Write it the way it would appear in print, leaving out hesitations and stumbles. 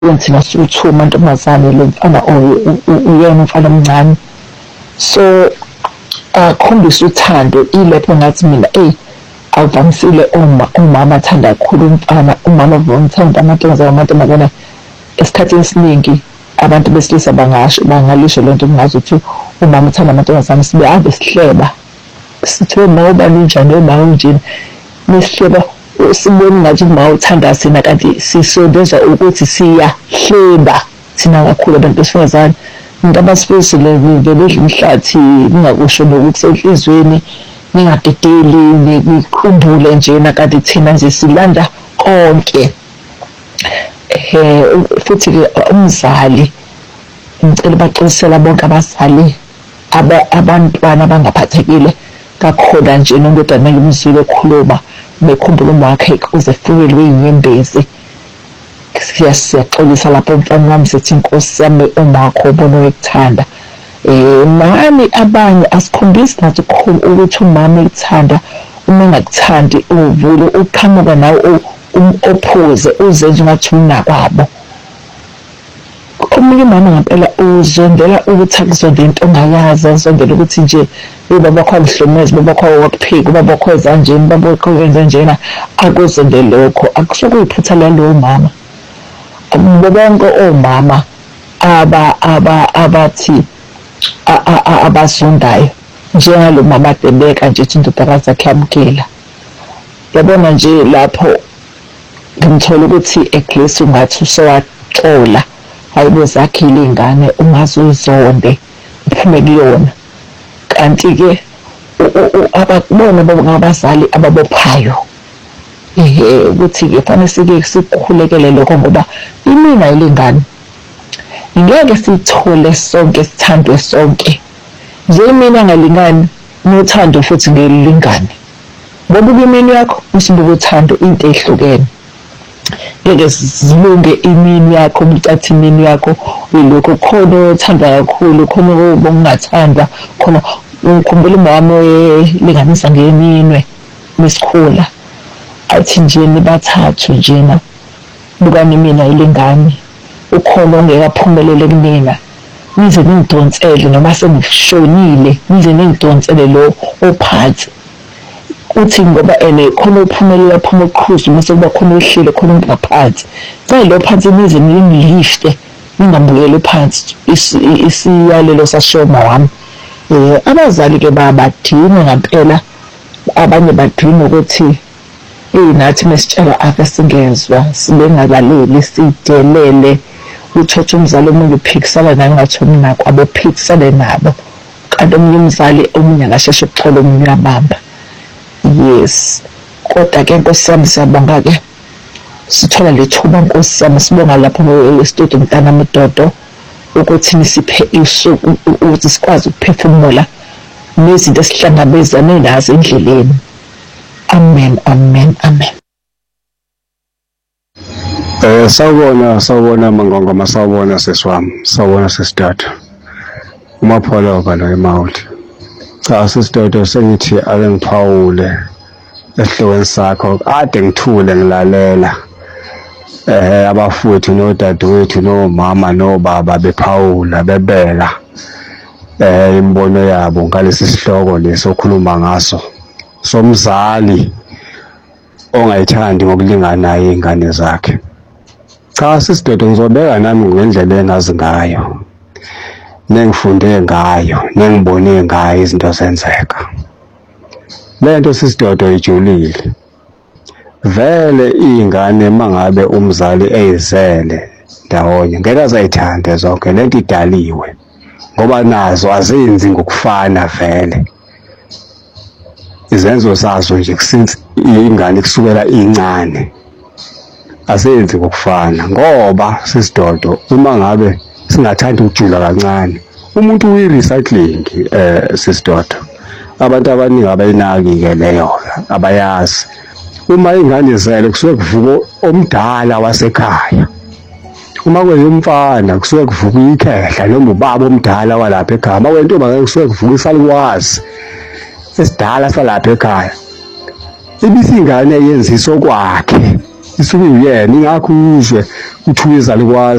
thina siwu-2 amantombazane lo mfana uyena umfana omncane. So akhombisa uthando ilepho ngathi mina awuvamisile umama athanda kakhulu umfana, umama avamthanda amantombazane esikhathini esiningi abantu besilisa bangalisho lento ngazi ukuthi umama uthanda amantombazane sibe ave sihleba sithi uma ubani unjani uma unjini mesihleba sibona ngathi uma uthanda sina kanti sisondeza ukuthi siyahleba thina kakhulu abantu besifazane. Into abasifisile bedla imhlathi ningakusho nokusenhlizweni ningadedeli nikhumbule njena kanti thina nje silanda konke. Futhi-ke umzali ngicela baqinisela bonke abazali abantwana abangaphathekile kakhona nje nongoda nangimzwile ekhuluma bekhumbula umakhe ukuze fukelwe inyembezi. Siyaxolisa lapho mfana wami sithi inkosi yami umakho ubona wekuthanda. Mani abanye asikhombisi nathi ukuthi umama ekuthanda, uma engakuthandi uvule uqhamuka nawe ophuze uze nje ngathi unakwabo. Omunye umama ngempela uzondela ukuthi akuzonde into ongayazi, azondela ukuthi nje ubaba wakho alihlomezi, ubaba wakho wakuphika, ubaba wakho wenza njeni, ubaba wakho wenza njena, akuzonde lokho. Akusokuyiphutha lalowo mama. Bonke omama abathi abasondayo njengalo mama adebeka nje ukuthi indodakazi yakhe yamukela. Yabona nje lapho ngimthola ukuthi eGreece ungathi usewaxola hayibo zakhile ingane ungaze uzonde uphume kuyona. Kanti-ke abakubona ngabazali ababophayo ukuthi-ke fanele sike sikhulekele lokho ngoba imina ilingane ngeke sithole sonke sithandwe sonke. Nje imina ngalingani nothando futhi ngelingane. Ngoba imini yakho usibuka uthando into ehlukene. Ngeke zilunge imini yakho umcathi imini yakho uyilokho khona othanda kakhulu khona ubongathanda khona. Ngikhumbula umama welinganisa ngeminwe mesikhula athi njeni bathathu njena bukani mina ilingane ukhona ongekaphumelele kumina nize ningidonsele noma sengishonile nize ningidonsele lo ophansi uthi ngoba khona uphumelela phuma uqhuzu bese kuba khona ohlile khona ngaphansi lo phansi nize ningilifte ningambukeli phansi isiyalelo sashoma wami. Abazali-ke badinga ngempela, abanye badinga ukuthi nathi mesitshela ake singezwa sibengalaleli sidelele uthotha umzali omunye uphikisana naye ngathi umnako abophikisane nabo kanti omunye umzali omunye angasheshe ukuxola omunye uyabamba. Yes, kodwa-ke nkosi yami siyabonga-ke sithola lethuba nkosi yami sibonga lapho e-studio Mntana Madodo ukuthi nisiphe isuku ukuthi sikwazi ukuphefumula nezinto esihlangabezane nazo endleleni. Amen, amen, amen. Sawubona Mangongoma, sawubona sesiwami, sawubona sesidathu. Umapholoba lo eMount. Cha sesidathu sengithi ake ngiphawule esihlokweni sakho ade ngithule ngilalela. Abafowethu nodadewethu nomama nobaba bephawula bebela imbono yabo ngalesi sihloko lesokhuluma ngaso somzali ongayithandi ngokulinganayo izingane zakhe. Cha sisidodo ngizobeka nami ngendlela engazi ngayo nengifunde ngayo nengibone ngayo izinto zenzeka. Lento sisidodo ijulile vele izingane mangabe umzali eyizele ndawonye ngeke azayithande zonke lento idaliwe ngoba nazo azenzi ngokufana vele. Izenzo zazo nje since ingane kusukela incane azenzi ngokufana ngoba sisidodo uma ngabe singathanda ukujula kancane umuntu uyi-recycling sisidodo. Abantu abaningi abayinaki-ke leyo abayazi. Uma ingane izele kusuke kuvuka omdala wasekhaya. Uma kweyumfana kusuke kuvuka ikhehla noma ubaba omdala walapha ekhaya. Uma kwentombi kusuke kuvuka isalukazi esidala salapha ekhaya. Ibisingane yenzisa okwakhe isuke uyena ingakho uzwe uthi uyeza likwazi